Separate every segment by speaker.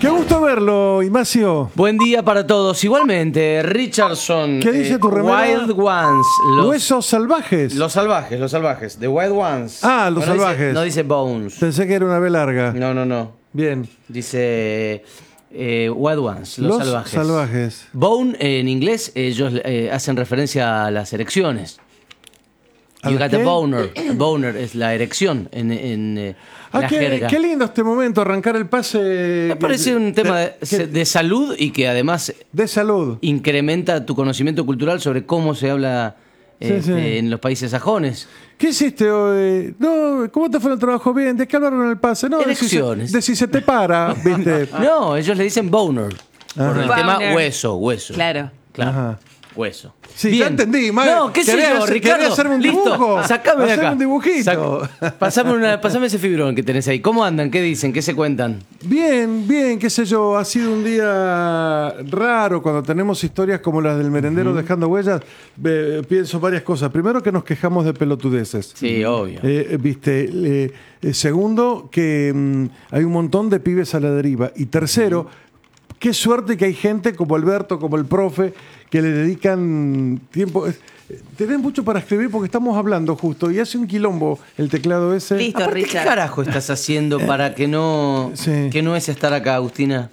Speaker 1: Qué gusto verlo, Ignacio.
Speaker 2: Buen día para todos. Igualmente, Richardson.
Speaker 1: ¿Qué dice tu remera?
Speaker 2: Wild Ones.
Speaker 1: Huesos salvajes.
Speaker 2: Los salvajes. The Wild Ones.
Speaker 1: Ah, los salvajes.
Speaker 2: No dice Bones.
Speaker 1: Pensé que era una B larga.
Speaker 2: No.
Speaker 1: Bien.
Speaker 2: Dice Wild Ones, los salvajes. Bone, en inglés, ellos hacen referencia a las erecciones. You got a boner. Boner es la erección en la jerga.
Speaker 1: Qué lindo este momento, arrancar el pase.
Speaker 2: Me parece un tema de salud y que además
Speaker 1: de salud
Speaker 2: incrementa tu conocimiento cultural sobre cómo se habla en los países sajones.
Speaker 1: ¿Qué hiciste hoy? No, ¿cómo te fue el trabajo? Bien, ¿de qué hablaron en el pase? No,
Speaker 2: erecciones.
Speaker 1: De si se te para, ¿viste?
Speaker 2: No, ellos le dicen boner. Por el tema hueso.
Speaker 3: Claro.
Speaker 1: Ajá.
Speaker 2: Hueso.
Speaker 1: Sí,
Speaker 2: bien.
Speaker 1: Ya entendí.
Speaker 2: No, qué sé yo, Ricardo.
Speaker 1: ¿Querés hacerme un dibujo?
Speaker 2: Listo, sacame de acá.
Speaker 1: Un dibujito.
Speaker 2: Pasame ese fibrón que tenés ahí. ¿Cómo andan? ¿Qué dicen? ¿Qué se cuentan?
Speaker 1: Bien, qué sé yo. Ha sido un día raro cuando tenemos historias como las del merendero dejando huellas. Pienso varias cosas. Primero, que nos quejamos de pelotudeces.
Speaker 2: Sí, obvio.
Speaker 1: ¿Viste? Segundo, que hay un montón de pibes a la deriva. Y tercero, qué suerte que hay gente como Alberto, como el profe, que le dedican tiempo. Tenés mucho para escribir porque estamos hablando justo y hace un quilombo el teclado ese.
Speaker 3: Listo,
Speaker 2: Aparte,
Speaker 3: Richard.
Speaker 2: ¿qué carajo estás haciendo para que no es estar acá, Agustina?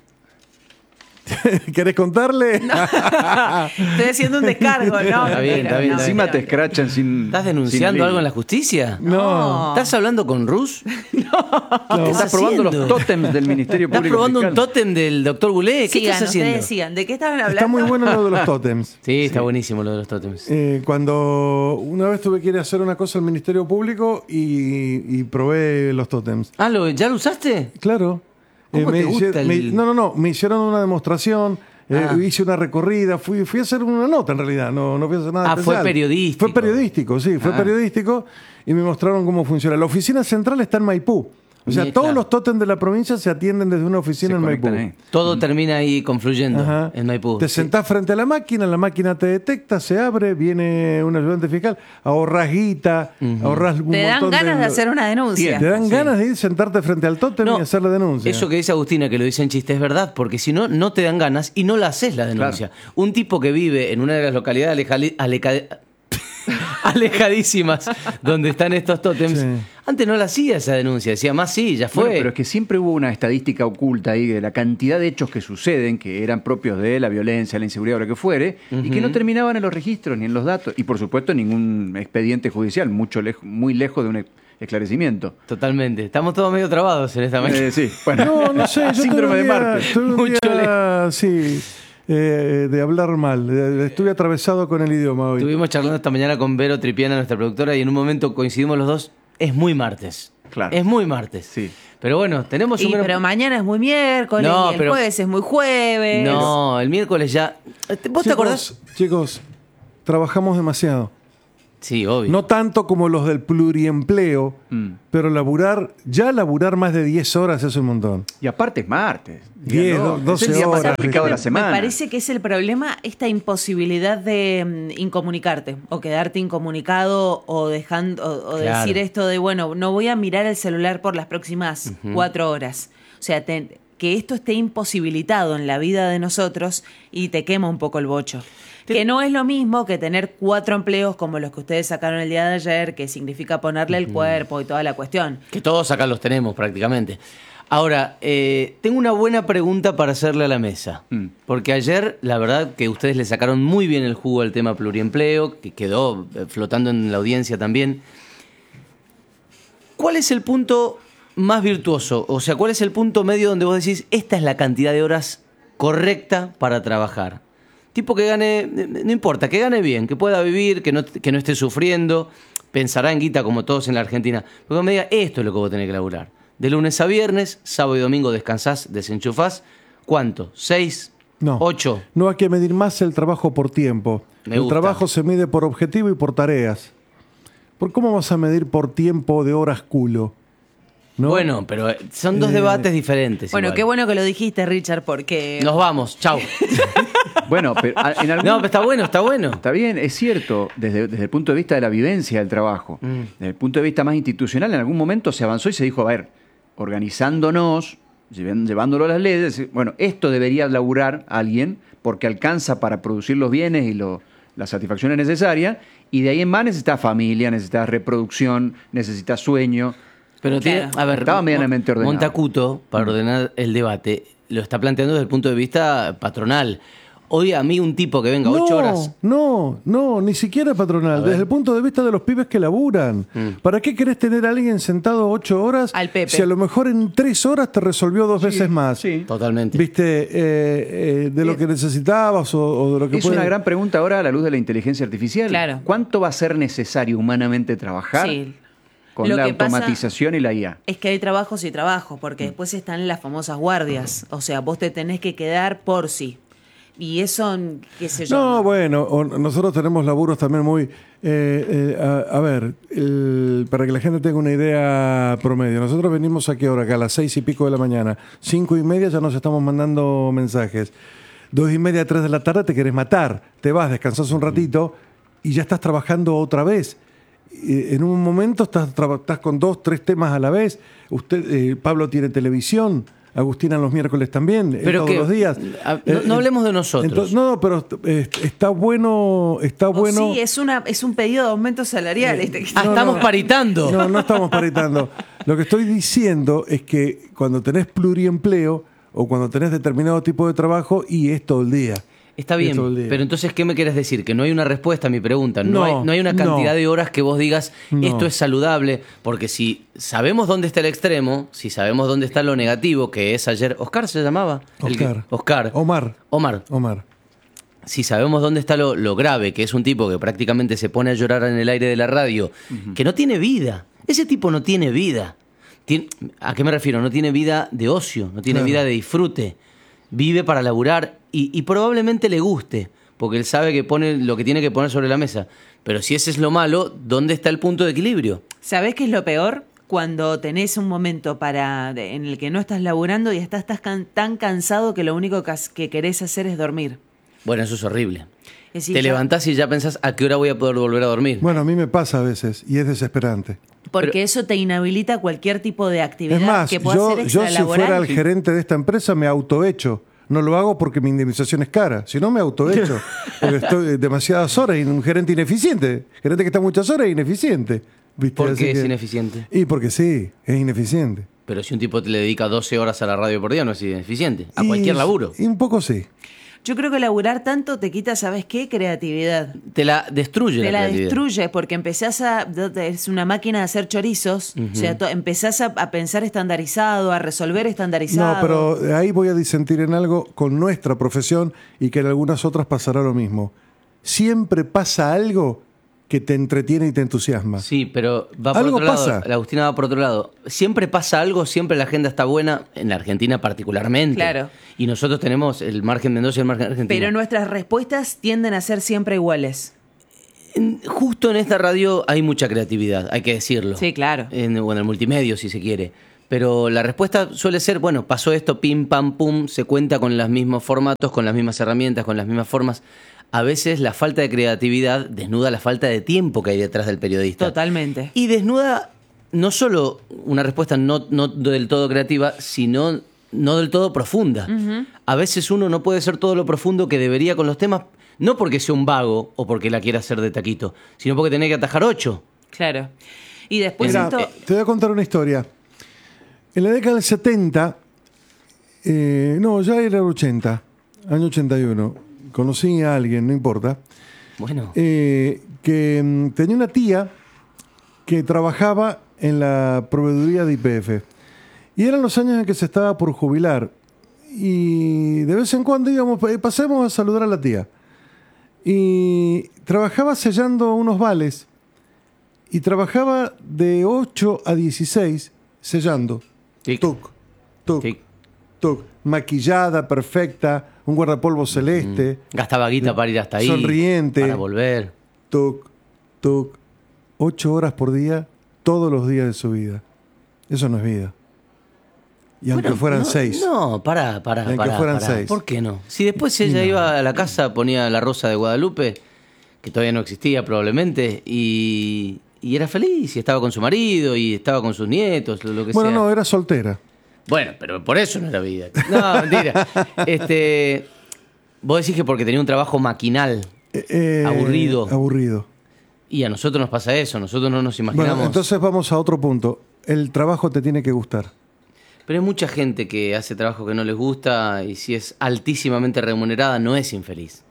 Speaker 1: ¿Querés contarle?
Speaker 3: No. Estoy haciendo un descargo, ¿no?
Speaker 2: Está bien.
Speaker 4: Encima te escrachan sin.
Speaker 2: ¿Estás denunciando algo en la justicia?
Speaker 1: No.
Speaker 2: ¿Estás hablando con Rus?
Speaker 1: No.
Speaker 4: Estás probando los tótems del Ministerio
Speaker 2: ¿Estás
Speaker 4: Público
Speaker 2: probando
Speaker 4: Fiscal.
Speaker 2: un tótem del doctor Goulet? ¿Qué estás haciendo?
Speaker 3: Ustedes sigan. ¿De qué estaban hablando?
Speaker 1: Está muy bueno lo de los tótems.
Speaker 2: Sí, está buenísimo lo de los tótems.
Speaker 1: Cuando una vez tuve que ir a hacer una cosa al Ministerio Público y probé los tótems.
Speaker 2: Ah, ¿ya lo usaste?
Speaker 1: Claro.
Speaker 2: ¿Cómo te gusta
Speaker 1: No. Me hicieron una demostración. Hice una recorrida, fui a hacer una nota en realidad, no fui a hacer nada especial.
Speaker 2: Fue periodístico.
Speaker 1: Fue periodístico, sí, fue periodístico y me mostraron cómo funciona. La oficina central está en Maipú. O sea, todos los tótems de la provincia se atienden desde una oficina en Maipú.
Speaker 2: Todo termina ahí confluyendo en Maipú.
Speaker 1: Te sentás frente a la máquina te detecta, se abre, viene un ayudante fiscal, ahorrás guita, ahorrás un
Speaker 3: Te dan
Speaker 1: montón
Speaker 3: ganas de hacer una denuncia.
Speaker 1: Te dan ganas de ir, sentarte frente al tótem y hacer la denuncia.
Speaker 2: Eso que dice Agustina, que lo dice en chiste, es verdad, porque si no, no te dan ganas y no la haces la denuncia. Claro. Un tipo que vive en una de las localidades alejadísimas donde están estos tótems, antes no la hacía esa denuncia, decía más ya fue.
Speaker 4: Bueno, pero es que siempre hubo una estadística oculta ahí de la cantidad de hechos que suceden, que eran propios de la violencia, la inseguridad o lo que fuere, y que no terminaban en los registros ni en los datos, y por supuesto ningún expediente judicial, muy lejos de un esclarecimiento.
Speaker 2: Totalmente, estamos todos medio trabados en esta mañana.
Speaker 4: Sí, bueno,
Speaker 1: no sé, yo
Speaker 4: síndrome de Marte.
Speaker 1: De hablar mal. Estuve atravesado con el idioma hoy.
Speaker 2: Estuvimos charlando esta mañana con Vero Tripiana, nuestra productora, y en un momento coincidimos los dos. Es muy martes.
Speaker 4: Claro.
Speaker 2: Es muy martes.
Speaker 4: Sí.
Speaker 2: Pero bueno, tenemos un...
Speaker 3: Pero mañana es muy miércoles, y el jueves es muy jueves.
Speaker 2: No, el miércoles ya... ¿Vos te acordás?
Speaker 1: Chicos, trabajamos demasiado.
Speaker 2: Sí, obvio.
Speaker 1: No tanto como los del pluriempleo, pero laburar más de 10 horas es un montón.
Speaker 4: Y aparte es martes.
Speaker 1: 10, 12
Speaker 4: es el día más
Speaker 1: horas.
Speaker 4: aplicado de la semana.
Speaker 3: Me parece que es el problema, esta imposibilidad de incomunicarte o quedarte incomunicado o dejando o decir esto de, bueno, no voy a mirar el celular por las próximas 4 horas. O sea, que esto esté imposibilitado en la vida de nosotros y te quema un poco el bocho. Que no es lo mismo que tener 4 empleos como los que ustedes sacaron el día de ayer, que significa ponerle el cuerpo y toda la cuestión.
Speaker 2: Que todos acá los tenemos prácticamente. Ahora, tengo una buena pregunta para hacerle a la mesa. Porque ayer, la verdad, que ustedes le sacaron muy bien el jugo al tema pluriempleo, que quedó flotando en la audiencia también. ¿Cuál es el punto más virtuoso? O sea, ¿cuál es el punto medio donde vos decís, esta es la cantidad de horas correcta para trabajar? Tipo que gane, no importa, que gane bien, que pueda vivir, que no esté sufriendo, pensará en guita como todos en la Argentina. Porque me diga, esto es lo que vos tenés que laburar. De lunes a viernes, sábado y domingo descansás, desenchufás. ¿Cuánto? ¿6?
Speaker 1: No.
Speaker 2: ¿8?
Speaker 1: No hay que medir más el trabajo por tiempo. El trabajo se mide por objetivo y por tareas. ¿Por cómo vas a medir por tiempo de horas culo? ¿No?
Speaker 2: Bueno, pero son dos debates diferentes.
Speaker 3: Bueno,
Speaker 2: igual.
Speaker 3: qué bueno que lo dijiste, Richard, porque...
Speaker 2: Nos vamos, chau.
Speaker 4: Bueno, pero en algún...
Speaker 2: No, pero está bueno.
Speaker 4: Está bien, es cierto, desde el punto de vista de la vivencia del trabajo, desde el punto de vista más institucional, en algún momento se avanzó y se dijo, a ver, organizándonos, llevándolo a las leyes, decir, bueno, esto debería laburar alguien porque alcanza para producir los bienes y las satisfacciones necesarias, y de ahí en más necesitas familia, necesitas reproducción, necesitas sueño.
Speaker 2: Pero
Speaker 3: Claro.
Speaker 2: a ver,
Speaker 4: Estaba medianamente ordenado.
Speaker 2: Montacuto, para ordenar el debate, lo está planteando desde el punto de vista patronal. Hoy a mí un tipo que venga 8 horas...
Speaker 1: No, ni siquiera patronal. Desde el punto de vista de los pibes que laburan. ¿Para qué querés tener a alguien sentado 8 horas
Speaker 3: Al Pepe.
Speaker 1: si a lo mejor en 3 horas te resolvió 2 veces más?
Speaker 4: Sí.
Speaker 2: Totalmente.
Speaker 1: ¿Viste? De lo que necesitabas o de lo que
Speaker 4: Es
Speaker 1: puede-
Speaker 4: una gran pregunta ahora a la luz de la inteligencia artificial.
Speaker 3: Claro.
Speaker 4: ¿Cuánto va a ser necesario humanamente trabajar
Speaker 3: Sí.
Speaker 4: con
Speaker 3: Lo
Speaker 4: la
Speaker 3: que pasa
Speaker 4: automatización y la IA?
Speaker 3: Es que hay trabajos y trabajos, porque después están las famosas guardias. O sea, vos te tenés que quedar por sí. Y eso, qué sé yo.
Speaker 1: No, bueno, nosotros tenemos laburos también muy... a ver, para que la gente tenga una idea promedio. Nosotros venimos a qué hora, acá a las 6 y pico de la mañana. 5:30 ya nos estamos mandando mensajes. 2:30, 3 de la tarde te querés matar. Te vas, descansás un ratito y ya estás trabajando otra vez. En un momento estás con 2, 3 temas a la vez. Pablo tiene televisión. Agustina los miércoles también,
Speaker 2: Pero
Speaker 1: todos
Speaker 2: que-
Speaker 1: los días.
Speaker 2: no hablemos de nosotros.
Speaker 1: No, pero está bueno.
Speaker 3: Sí, es un pedido de aumento salarial.
Speaker 2: Estamos paritando.
Speaker 1: No estamos paritando. Lo que estoy diciendo es que cuando tenés pluriempleo o cuando tenés determinado tipo de trabajo, y es todo el día.
Speaker 2: Está
Speaker 1: Es
Speaker 2: bien,
Speaker 1: todo el día.
Speaker 2: pero entonces, ¿qué me quieres decir? Que no hay una respuesta a mi pregunta. No
Speaker 1: No,
Speaker 2: hay una cantidad
Speaker 1: no.
Speaker 2: de horas que vos digas,
Speaker 1: No.
Speaker 2: esto es saludable, porque si sabemos dónde está el extremo, si sabemos dónde está lo negativo, que es ayer... ¿Oscar se llamaba? Oscar.
Speaker 1: Omar.
Speaker 2: Si sabemos dónde está lo grave, que es un tipo que prácticamente se pone a llorar en el aire de la radio, que no tiene vida. Ese tipo no tiene vida. ¿A qué me refiero? No tiene vida de ocio, no tiene
Speaker 1: Claro.
Speaker 2: vida de disfrute. Vive para laburar y probablemente le guste, porque él sabe que pone lo que tiene que poner sobre la mesa. Pero si ese es lo malo, ¿dónde está el punto de equilibrio?
Speaker 3: ¿Sabés qué es lo peor? Cuando tenés un momento en el que no estás laburando y estás tan cansado que lo único que querés hacer es dormir.
Speaker 2: Bueno, eso es horrible.
Speaker 3: Es decir,
Speaker 2: Te
Speaker 3: ya-
Speaker 2: levantás y ya pensás, ¿a qué hora voy a poder volver a dormir?
Speaker 1: Bueno, a mí me pasa a veces y es desesperante.
Speaker 3: Porque eso te inhabilita cualquier tipo de actividad
Speaker 1: Es más,
Speaker 3: que pueda ser
Speaker 1: yo si
Speaker 3: extralaboral.
Speaker 1: fuera el gerente de esta empresa me autoecho. No lo hago porque mi indemnización es cara. Si no, me autoecho. Porque estoy demasiadas horas y un gerente ineficiente. Gerente que está muchas horas es ineficiente. ¿Viste?
Speaker 2: ¿Por
Speaker 1: Así
Speaker 2: qué es
Speaker 1: que-
Speaker 2: ineficiente?
Speaker 1: Y porque sí, es ineficiente.
Speaker 2: Pero si un tipo le dedica 12 horas a la radio por día, no es ineficiente. A
Speaker 1: Y-
Speaker 2: cualquier laburo.
Speaker 1: Y un poco sí.
Speaker 3: Yo creo que laburar tanto te quita, ¿sabes qué? Creatividad.
Speaker 2: Te la destruye
Speaker 3: Te la
Speaker 2: creatividad.
Speaker 3: destruye porque empezás es una máquina de hacer chorizos, o sea, empezás a pensar estandarizado, a resolver estandarizado.
Speaker 1: No, pero ahí voy a disentir en algo con nuestra profesión y que en algunas otras pasará lo mismo. Siempre pasa algo que te entretiene y te entusiasma.
Speaker 2: Sí, pero va por
Speaker 1: Algo
Speaker 2: otro lado.
Speaker 1: pasa.
Speaker 2: La Agustina va por otro lado. Siempre pasa algo, siempre la agenda está buena, en la Argentina particularmente.
Speaker 3: Claro.
Speaker 2: Y nosotros tenemos el margen Mendoza y el margen Argentina.
Speaker 3: Pero nuestras respuestas tienden a ser siempre iguales.
Speaker 2: Justo en esta radio hay mucha creatividad, hay que decirlo.
Speaker 3: Sí, claro.
Speaker 2: En el multimedio, si se quiere. Pero la respuesta suele ser, bueno, pasó esto, pim, pam, pum, se cuenta con los mismos formatos, con las mismas herramientas, con las mismas formas. A veces la falta de creatividad desnuda la falta de tiempo que hay detrás del periodista.
Speaker 3: Totalmente.
Speaker 2: Y desnuda no solo una respuesta no del todo creativa, sino no del todo profunda. A veces uno no puede ser todo lo profundo que debería con los temas, no porque sea un vago o porque la quiera hacer de taquito, sino porque tiene que atajar 8.
Speaker 3: Claro. Y después
Speaker 1: Mira,
Speaker 3: esto...
Speaker 1: te voy a contar una historia. En la década del 70, ya era el 80, año 81, conocí a alguien, no importa,
Speaker 2: Bueno,
Speaker 1: que tenía una tía que trabajaba en la proveeduría de YPF. Y eran los años en que se estaba por jubilar. Y de vez en cuando íbamos, pasemos a saludar a la tía. Y trabajaba sellando unos vales. Y trabajaba de 8 a 16 sellando.
Speaker 2: Tic.
Speaker 1: Tuc, tuc,
Speaker 2: sí.
Speaker 1: tuc. Maquillada, perfecta, un guardapolvo celeste.
Speaker 2: Gastaba guita para ir hasta ahí.
Speaker 1: Sonriente.
Speaker 2: Para volver.
Speaker 1: Tuc, tuc. 8 horas por día, todos los días de su vida. Eso no es vida. Y aunque
Speaker 2: Bueno,
Speaker 1: fueran
Speaker 2: no,
Speaker 1: 6.
Speaker 2: No, pará.
Speaker 1: Aunque fueran 6.
Speaker 2: ¿Por qué no? Si después ella iba a la casa, ponía la Rosa de Guadalupe, que todavía no existía probablemente, y era feliz, y estaba con su marido, y estaba con sus nietos, lo que
Speaker 1: Bueno,
Speaker 2: sea.
Speaker 1: no, era soltera.
Speaker 2: Bueno, pero por eso no era vida. No, mentira. Vos decís que porque tenía un trabajo maquinal, aburrido.
Speaker 1: Aburrido.
Speaker 2: Y a nosotros nos pasa eso, nosotros no nos imaginamos.
Speaker 1: Bueno, entonces vamos a otro punto. El trabajo te tiene que gustar.
Speaker 2: Pero hay mucha gente que hace trabajo que no les gusta y si es altísimamente remunerada no es infeliz.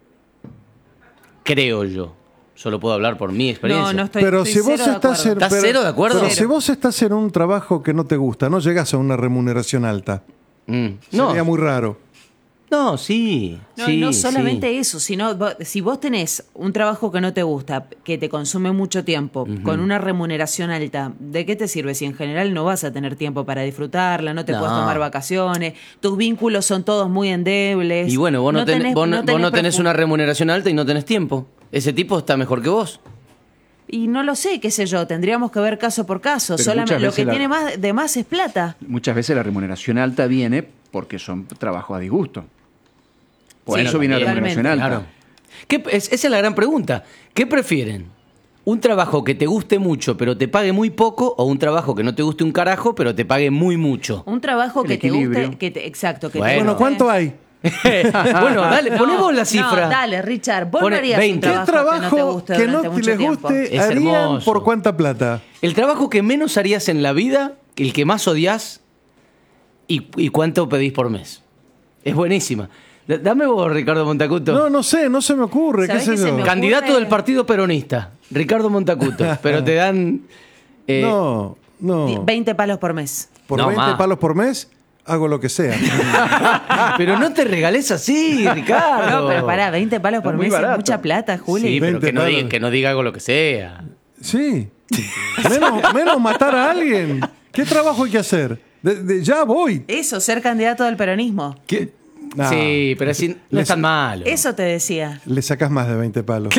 Speaker 2: Creo yo. Solo puedo hablar por mi experiencia.
Speaker 3: No estoy,
Speaker 1: Pero
Speaker 3: estoy
Speaker 1: si vos
Speaker 3: cero de
Speaker 1: estás
Speaker 3: acuerdo.
Speaker 2: ¿Estás cero de acuerdo?
Speaker 1: Pero
Speaker 2: Cero.
Speaker 1: si vos estás en un trabajo que no te gusta, no llegás a una remuneración alta.
Speaker 2: No,
Speaker 1: Sería muy raro.
Speaker 2: no, sí.
Speaker 3: No,
Speaker 2: sí,
Speaker 3: no solamente
Speaker 2: sí.
Speaker 3: eso, sino si vos tenés un trabajo que no te gusta, que te consume mucho tiempo, con una remuneración alta, ¿de qué te sirve si en general no vas a tener tiempo para disfrutarla, no te
Speaker 2: No.
Speaker 3: puedes tomar vacaciones, tus vínculos son todos muy endebles?
Speaker 2: Y bueno, vos no tenés
Speaker 3: perfu-
Speaker 2: una remuneración alta y no tenés tiempo. Ese tipo está mejor que vos.
Speaker 3: Y no lo sé, qué sé yo, tendríamos que ver caso por caso.
Speaker 4: Pero
Speaker 3: Solamente
Speaker 4: muchas
Speaker 3: lo
Speaker 4: veces
Speaker 3: que tiene más de más es plata.
Speaker 4: Muchas veces la remuneración alta viene porque son trabajos a disgusto. Por
Speaker 2: Sí,
Speaker 4: eso viene la
Speaker 3: totalmente.
Speaker 4: remuneración alta.
Speaker 2: Claro. Esa es la gran pregunta. ¿Qué prefieren? ¿Un trabajo que te guste mucho pero te pague muy poco o un trabajo que no te guste un carajo pero te pague muy mucho?
Speaker 3: Un trabajo
Speaker 4: El
Speaker 3: que te
Speaker 4: equilibrio.
Speaker 3: guste, exacto, que
Speaker 2: Bueno.
Speaker 3: te
Speaker 1: Bueno,
Speaker 3: guste.
Speaker 1: ¿cuánto hay?
Speaker 2: Bueno, dale,
Speaker 3: No,
Speaker 2: ponemos la cifra.
Speaker 3: No, dale, Richard, vos
Speaker 2: Pone
Speaker 3: no harías
Speaker 2: 20.
Speaker 3: un
Speaker 1: ¿Qué
Speaker 3: trabajo que no te
Speaker 1: trabajo
Speaker 3: guste
Speaker 1: que no
Speaker 3: durante mucho
Speaker 1: les
Speaker 3: tiempo.
Speaker 1: guste
Speaker 2: Es
Speaker 1: harían
Speaker 2: hermoso.
Speaker 1: por cuánta plata?
Speaker 2: El trabajo que menos harías en la vida, el que más odias y cuánto pedís por mes. Es buenísima. Dame vos, Ricardo Montacuto.
Speaker 1: No sé, no se me ocurre. ¿Qué
Speaker 3: ¿Sabés
Speaker 1: sé
Speaker 3: qué se
Speaker 1: yo?
Speaker 3: me ocurre?
Speaker 2: Candidato del Partido Peronista, Ricardo Montacuto. Pero te dan...
Speaker 1: No.
Speaker 3: 20 palos por mes.
Speaker 1: Por
Speaker 2: No,
Speaker 1: 20
Speaker 2: más.
Speaker 1: palos por mes, hago lo que sea.
Speaker 2: Pero no te regales así, Ricardo.
Speaker 3: No, pero pará, 20 palos por
Speaker 4: Es muy
Speaker 3: mes
Speaker 4: barato.
Speaker 3: es mucha plata, Juli.
Speaker 2: Sí, pero
Speaker 1: 20 palos.
Speaker 2: que no diga algo lo que sea.
Speaker 1: Sí. Menos matar a alguien. ¿Qué trabajo hay que hacer? Ya voy.
Speaker 3: Eso, ser candidato del peronismo.
Speaker 1: ¿Qué? No.
Speaker 2: Sí, pero así no es tan malo.
Speaker 3: Eso te decía.
Speaker 1: Le sacás más de 20 palos.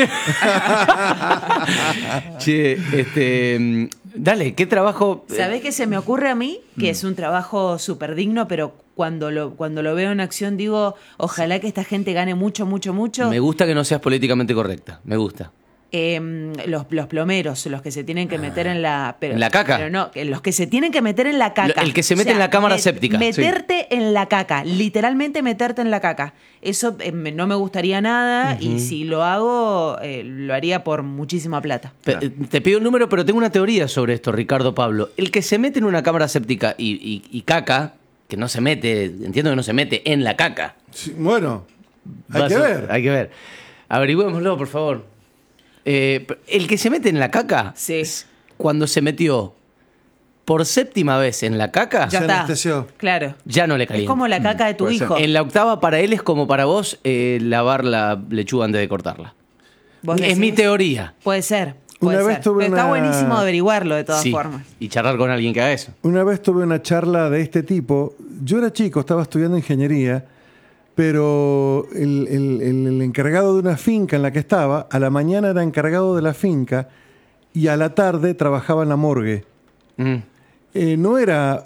Speaker 2: Che, dale, ¿qué trabajo?
Speaker 3: ¿Sabés qué se me ocurre a mí? Que es un trabajo súper digno, pero cuando lo veo en acción digo, ojalá que esta gente gane mucho, mucho, mucho.
Speaker 2: Me gusta que no seas políticamente correcta. Me gusta.
Speaker 3: Los plomeros, los que se tienen que meter en la...
Speaker 2: ¿En la caca?
Speaker 3: Pero no, los que se tienen que meter en la caca.
Speaker 2: El que se mete en la cámara séptica.
Speaker 3: Meterte en la caca, literalmente meterte en la caca. Eso no me gustaría nada y si lo hago, lo haría por muchísima plata.
Speaker 2: Te pido un número, pero tengo una teoría sobre esto, Ricardo Pablo. El que se mete en una cámara séptica y caca, que no se mete, entiendo que no se mete en la caca.
Speaker 1: Sí, bueno, hay
Speaker 2: Va
Speaker 1: que
Speaker 2: a ser-
Speaker 1: ver.
Speaker 2: Hay que ver. Averigüémoslo, por favor. El que se mete en la caca,
Speaker 3: Sí.
Speaker 2: cuando se metió por séptima vez en la caca,
Speaker 3: Ya
Speaker 1: Se
Speaker 3: está.
Speaker 1: anestesió.
Speaker 3: Claro.
Speaker 2: ya no le
Speaker 3: Es
Speaker 2: calienta.
Speaker 3: como la caca de tu
Speaker 4: puede ser.
Speaker 3: hijo.
Speaker 2: En la octava para él es como para vos lavar la lechuga antes de cortarla.
Speaker 3: ¿Vos
Speaker 2: Es
Speaker 3: decís?
Speaker 2: mi teoría.
Speaker 3: Puede ser.
Speaker 1: Una
Speaker 3: Puede
Speaker 1: vez
Speaker 3: ser.
Speaker 1: tuve
Speaker 3: Pero está
Speaker 1: una-
Speaker 3: buenísimo averiguarlo de todas
Speaker 2: Sí,
Speaker 3: formas.
Speaker 2: y charlar con alguien que haga eso.
Speaker 1: Una vez tuve una charla de este tipo. Yo era chico, estaba estudiando ingeniería, pero el encargado de una finca en la que estaba, a la mañana era encargado de la finca y a la tarde trabajaba en la morgue. No era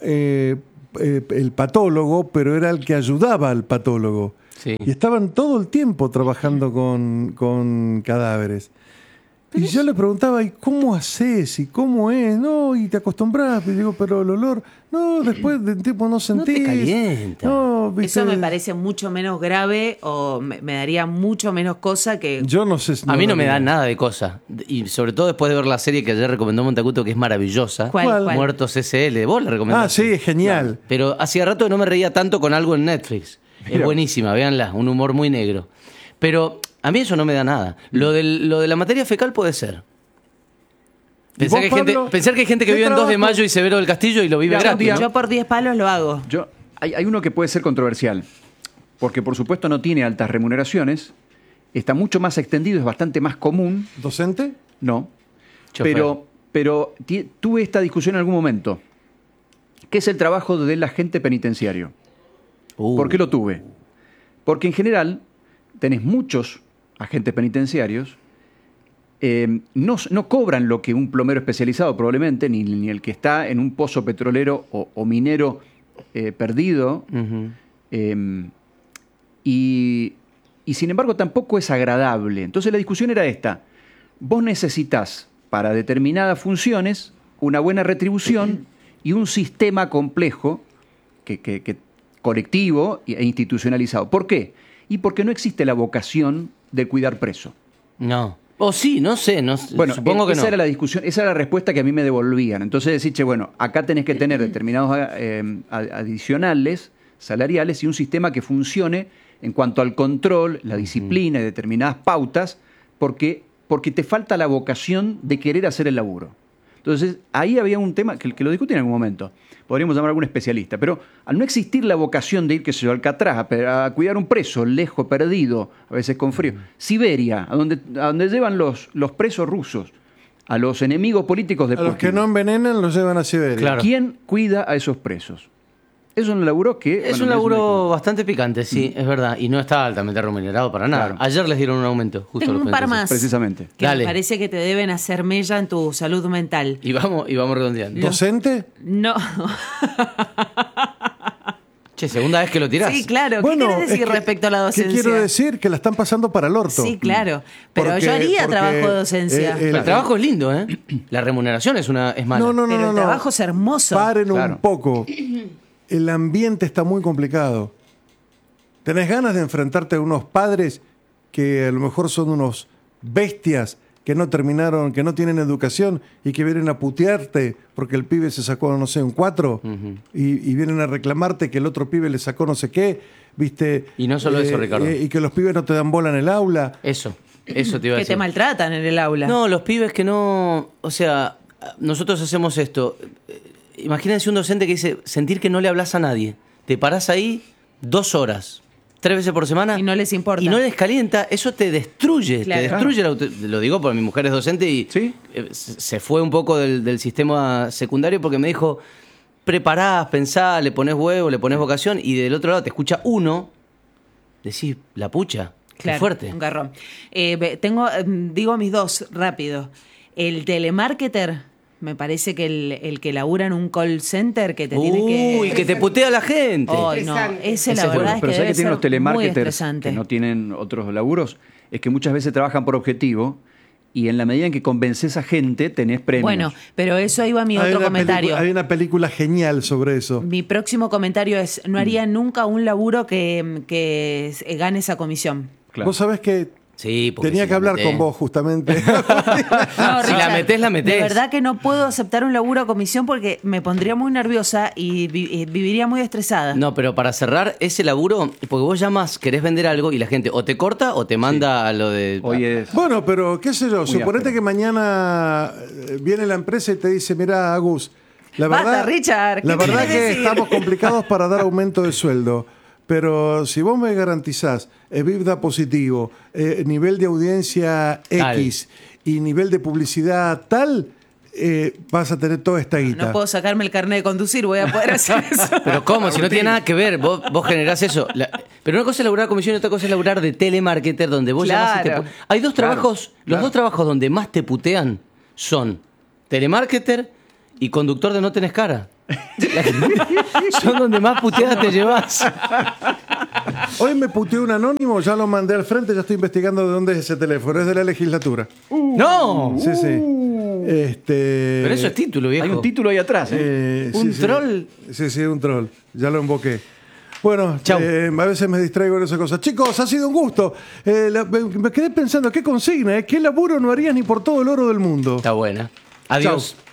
Speaker 1: el patólogo, pero era el que ayudaba al patólogo.
Speaker 2: Sí.
Speaker 1: Y estaban todo el tiempo trabajando con cadáveres. Y yo le preguntaba, ¿y cómo haces? ¿Y cómo es? No, y te acostumbras. Y digo, pero el olor, no, después de un tiempo no sentís.
Speaker 2: calienta.
Speaker 1: No, ¿viste?
Speaker 3: Eso me parece mucho menos grave o me daría mucho menos cosa que...
Speaker 1: Yo no sé.
Speaker 2: A mí no me da
Speaker 1: da
Speaker 2: nada de cosa. Y sobre todo después de ver la serie que ayer recomendó Montacuto, que es maravillosa.
Speaker 3: ¿Cuál?
Speaker 2: Muertos SL. Vos la recomendaste.
Speaker 1: Ah, sí, es genial.
Speaker 2: Pero hacía rato que no me reía tanto con algo en Netflix. Es
Speaker 4: Mira.
Speaker 2: buenísima, véanla. Un humor muy negro. Pero a mí eso no me da nada. Lo de la materia fecal puede ser. Pensar
Speaker 1: vos,
Speaker 2: que,
Speaker 1: Pablo,
Speaker 2: hay gente que
Speaker 1: qué
Speaker 2: vive en 2 de
Speaker 1: trabajo?
Speaker 2: mayo y Severo del Castillo y lo vive
Speaker 4: Ya,
Speaker 2: gratis.
Speaker 4: tía.
Speaker 2: ¿no?
Speaker 3: Yo por 10 palos lo hago.
Speaker 4: Hay uno que puede ser controversial, porque por supuesto no tiene altas remuneraciones, está mucho más extendido, es bastante más común,
Speaker 1: ¿Docente?
Speaker 4: no,
Speaker 2: Chofer.
Speaker 4: pero tuve esta discusión en algún momento, que es el trabajo del agente penitenciario. ¿Por qué lo tuve? Porque en general tenés muchos agentes penitenciarios, no cobran lo que un plomero especializado probablemente, ni el que está en un pozo petrolero o minero perdido,
Speaker 2: Ujú.
Speaker 4: y sin embargo tampoco es agradable. Entonces la discusión era esta. Vos necesitas para determinadas funciones una buena retribución y un sistema complejo colectivo e institucionalizado. ¿Por qué? Y porque no existe la vocación de cuidar preso.
Speaker 2: No. O sí, no sé.
Speaker 4: Bueno,
Speaker 2: supongo que
Speaker 4: esa
Speaker 2: no.
Speaker 4: era la discusión, esa era la respuesta que a mí me devolvían. Entonces decir, che, bueno, acá tenés que tener determinados adicionales, salariales y un sistema que funcione en cuanto al control, la disciplina y determinadas pautas, porque te falta la vocación de querer hacer el laburo. Entonces, ahí había un tema que lo discutí en algún momento. Podríamos llamar a algún especialista. Pero al no existir la vocación de ir, qué sé yo, a Alcatraz, a cuidar un preso, lejos, perdido, a veces con frío. Siberia, a donde llevan los presos rusos, a los enemigos políticos de
Speaker 1: A los
Speaker 4: Putin.
Speaker 1: que no envenenan los llevan a Siberia.
Speaker 2: Claro.
Speaker 4: ¿Quién cuida a esos presos? Es un laburo que...
Speaker 2: Es un laburo bastante picante, sí, es verdad. Y no está altamente remunerado para nada.
Speaker 4: Claro.
Speaker 2: Ayer les dieron un aumento, justo
Speaker 3: Tengo
Speaker 2: los
Speaker 3: un par
Speaker 2: franceses.
Speaker 3: más.
Speaker 4: Precisamente.
Speaker 3: Que
Speaker 2: Dale.
Speaker 3: me parece que te deben hacer mella en tu salud mental.
Speaker 2: Y vamos redondeando.
Speaker 1: ¿Docente?
Speaker 3: No.
Speaker 2: Che, segunda vez que lo tirás.
Speaker 3: Sí, claro. ¿Qué querés decir respecto a la docencia?
Speaker 1: ¿Qué quiero decir? Que la están pasando para el orto.
Speaker 3: Sí, claro. Pero
Speaker 1: Porque-
Speaker 3: yo haría
Speaker 1: porque,
Speaker 3: trabajo de docencia.
Speaker 2: El trabajo es lindo, ¿eh? La remuneración es mala.
Speaker 1: No,
Speaker 3: Pero el trabajo es hermoso.
Speaker 1: Paren
Speaker 4: Claro.
Speaker 1: un poco. El ambiente está muy complicado. ¿Tenés ganas de enfrentarte a unos padres que a lo mejor son unos bestias que no terminaron, que no tienen educación y que vienen a putearte porque el pibe se sacó, no sé, un 4 y vienen a reclamarte que el otro pibe le sacó no sé qué, ¿viste?
Speaker 2: Y no solo eso, Ricardo.
Speaker 1: Y que los pibes no te dan bola en el aula.
Speaker 2: Eso te iba a
Speaker 3: Que
Speaker 2: decir.
Speaker 3: te maltratan en el aula.
Speaker 2: No, los pibes que no... O sea, nosotros hacemos esto. Imagínense un docente que dice sentir que no le hablas a nadie. Te parás ahí 2 horas, 3 veces por semana.
Speaker 3: Y no les importa.
Speaker 2: Y no les calienta. Eso te destruye.
Speaker 3: Claro.
Speaker 2: Te destruye lo digo porque mi mujer es docente y
Speaker 4: ¿Sí?
Speaker 2: se fue un poco del sistema secundario porque me dijo, preparás, pensás, le pones huevo, le pones vocación y del otro lado te escucha uno, decís, la pucha.
Speaker 3: Claro,
Speaker 2: Qué fuerte.
Speaker 3: un garrón. Digo mis dos rápido. El telemarketer, me parece que el que labura en un call center que te tiene que...
Speaker 2: Uy, que te putea la gente.
Speaker 3: Ay, no, ese la
Speaker 2: Ese es
Speaker 3: verdad
Speaker 2: bueno,
Speaker 3: es que
Speaker 4: Pero ¿sabes
Speaker 3: debe
Speaker 4: que tienen los
Speaker 3: ser muy
Speaker 4: telemarketers
Speaker 3: estresante.
Speaker 4: que no tienen otros laburos? Es que muchas veces trabajan por objetivo y en la medida en que convences a gente tenés premios.
Speaker 3: Bueno, pero eso iba mi otro comentario.
Speaker 1: Hay una película genial sobre eso.
Speaker 3: Mi próximo comentario es, no haría nunca un laburo que gane esa comisión.
Speaker 4: Claro.
Speaker 1: Vos sabés que
Speaker 2: Sí, porque
Speaker 1: tenía
Speaker 2: si
Speaker 1: que
Speaker 2: la
Speaker 1: hablar
Speaker 2: metés-
Speaker 1: con vos justamente.
Speaker 3: No,
Speaker 2: Si la
Speaker 3: Richard,
Speaker 2: metés, la metés.
Speaker 3: De verdad que no puedo aceptar un laburo a comisión porque me pondría muy nerviosa y viviría muy estresada.
Speaker 2: No, pero para cerrar ese laburo, porque vos llamas, querés vender algo y la gente o te corta o te manda a lo de...
Speaker 4: Hoy es...
Speaker 1: Bueno, pero qué sé yo, suponete
Speaker 4: áspero.
Speaker 1: que mañana viene la empresa y te dice, mirá, Agus, la
Speaker 3: Basta,
Speaker 1: verdad,
Speaker 3: Richard, ¿qué
Speaker 1: la verdad
Speaker 3: querés
Speaker 1: que
Speaker 3: decir?
Speaker 1: estamos complicados para dar aumento de sueldo. Pero si vos me garantizás EBITDA positivo, nivel de audiencia
Speaker 2: Tal.
Speaker 1: X y nivel de publicidad tal, vas a tener toda esta guita.
Speaker 3: No puedo sacarme el carnet de conducir, voy a poder hacer eso.
Speaker 2: Pero ¿cómo? Si no tiene nada que ver, vos generás eso. Pero una cosa es laburar comisión y otra cosa es laburar de telemarketer donde vos llamás y te...
Speaker 3: Claro.
Speaker 2: Hay dos
Speaker 4: Claro,
Speaker 2: trabajos, los
Speaker 4: claro.
Speaker 2: dos trabajos donde más te putean son telemarketer y conductor de No Tenés Cara. Son donde más puteadas te llevas.
Speaker 1: Hoy me puteó un anónimo, ya lo mandé al frente, ya estoy investigando de dónde es ese teléfono. Es de la legislatura.
Speaker 2: ¡No!
Speaker 1: Sí, sí.
Speaker 2: Pero eso es título, viejo.
Speaker 4: Hay un título ahí atrás.
Speaker 2: ¿Un troll?
Speaker 1: Sí, sí, un troll. Ya lo invoqué. Bueno,
Speaker 2: Chau.
Speaker 1: a veces me distraigo en esas cosas. Chicos, ha sido un gusto. Me quedé pensando, ¿qué consigna? ¿Qué laburo no harías ni por todo el oro del mundo?
Speaker 2: Está buena. Adiós.
Speaker 1: Chau.